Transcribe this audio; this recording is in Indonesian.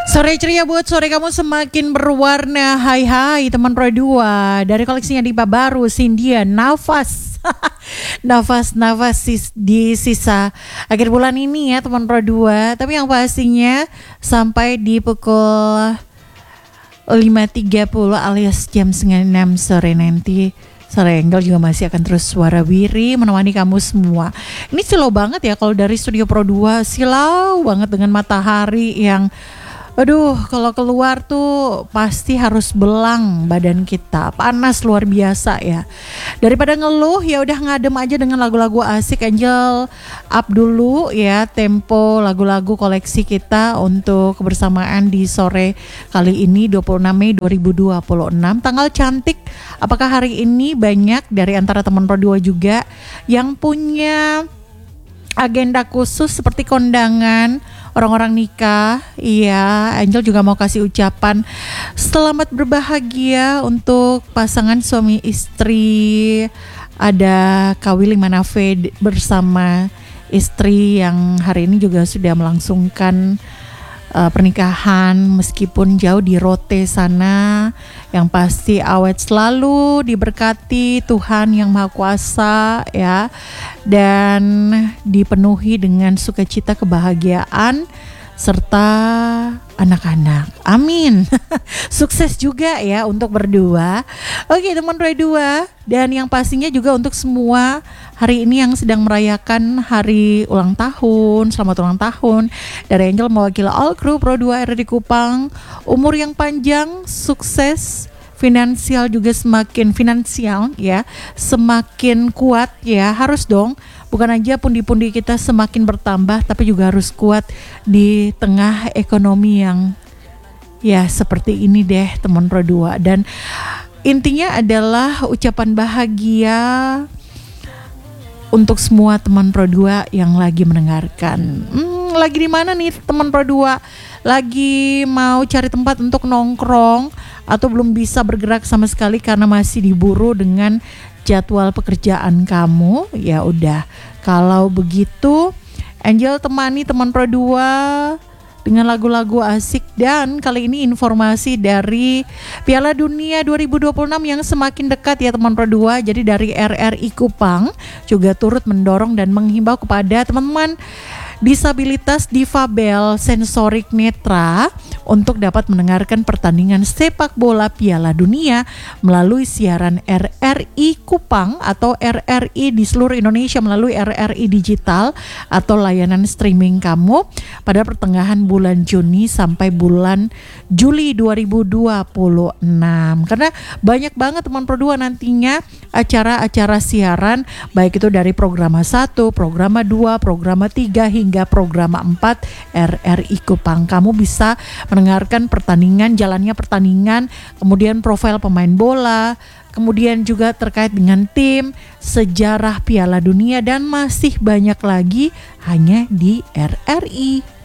Sore ceria buat sore kamu semakin berwarna. Hai hai teman Pro 2. Dari koleksinya Dipa baru Cindia Nafas. Nafas di sisa akhir bulan ini ya teman Pro 2. Tapi yang pastinya sampai di pukul 5.30 alias jam 6 sore nanti Sore Angel juga masih akan terus suara Wiri menemani kamu semua. Ini silau banget ya kalau dari Studio Pro 2, silau banget dengan matahari yang kalau keluar tuh pasti harus belang badan kita. Panas luar biasa ya. Daripada ngeluh ya udah ngadem aja dengan lagu-lagu asik. Angel up dulu ya tempo lagu-lagu koleksi kita untuk kebersamaan di sore kali ini 26 Mei 2026. Tanggal cantik. Apakah hari ini banyak dari antara teman Pro 2 juga yang punya agenda khusus seperti kondangan, orang-orang nikah? Iya, Angel juga mau kasih ucapan selamat berbahagia untuk pasangan suami istri. Ada Kak Willy Manafe bersama istri yang hari ini juga sudah melangsungkan pernikahan meskipun jauh di Rote sana. Yang pasti awet selalu, diberkati Tuhan yang Maha Kuasa ya, dan dipenuhi dengan sukacita, kebahagiaan serta anak-anak. Amin. Sukses juga ya untuk berdua. Oke teman Roy 2. Dan yang pastinya juga untuk semua hari ini yang sedang merayakan hari ulang tahun, selamat ulang tahun. Dari Angel mewakili all crew Pro 2 RRI Kupang. Umur yang panjang, sukses, finansial juga semakin semakin kuat ya. Harus dong, bukan aja pundi-pundi kita semakin bertambah, tapi juga harus kuat di tengah ekonomi yang ya seperti ini deh teman Pro 2. Dan intinya adalah ucapan bahagia untuk semua teman Pro 2 yang lagi mendengarkan. Lagi di mana nih teman Pro 2? Lagi mau cari tempat untuk nongkrong atau belum bisa bergerak sama sekali karena masih diburu dengan jadwal pekerjaan kamu? Ya udah, kalau begitu Angel temani teman Pro 2 dengan lagu-lagu asik. Dan kali ini informasi dari Piala Dunia 2026 yang semakin dekat ya teman Pro 2. Jadi dari RRI Kupang juga turut mendorong dan menghimbau kepada teman-teman disabilitas difabel sensorik netra untuk dapat mendengarkan pertandingan sepak bola Piala Dunia melalui siaran RRI Kupang atau RRI di seluruh Indonesia melalui RRI Digital atau layanan streaming kamu pada pertengahan bulan Juni sampai bulan Juli 2026. Karena banyak banget teman Pro 2 nantinya acara-acara siaran, baik itu dari programa 1, programa 2, programa 3 hingga programa 4 RRI Kupang. Kamu bisa mendengarkan jalannya pertandingan, kemudian profil pemain bola, kemudian juga terkait dengan tim, sejarah Piala Dunia, dan masih banyak lagi hanya di RRI.